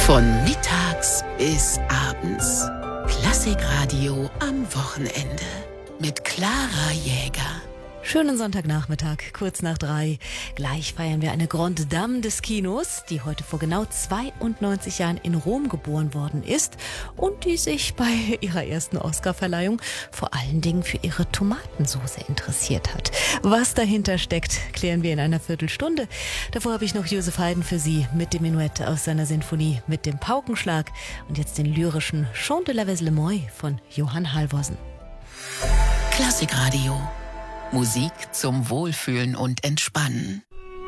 Von mittags bis abends. Klassikradio am Wochenende. Mit Clara Jäger. Schönen Sonntagnachmittag, kurz nach 3. Gleich feiern wir eine Grande Dame des Kinos, die heute vor genau 92 Jahren in Rom geboren worden ist und die sich bei ihrer ersten Oscarverleihung vor allen Dingen für ihre Tomatensauce interessiert hat. Was dahinter steckt, klären wir in einer Viertelstunde. Davor habe ich noch Josef Haydn für Sie mit dem Menuett aus seiner Sinfonie mit dem Paukenschlag und jetzt den lyrischen Chant de la Veslemoy von Johann Halvorsen. Klassikradio. Musik zum Wohlfühlen und Entspannen.